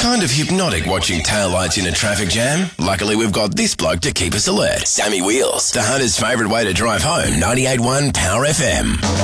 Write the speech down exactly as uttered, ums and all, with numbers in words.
kind of hypnotic watching taillights in a traffic jam. Luckily, we've got this bloke to keep us alert. Sammy Wheels, the Hunter's favourite way to drive home. ninety-eight point one Power F M.